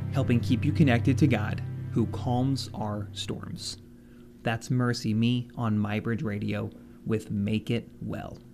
helping keep you connected to God, who calms our storms. That's Mercy Me on MyBridge Radio with Make It Well.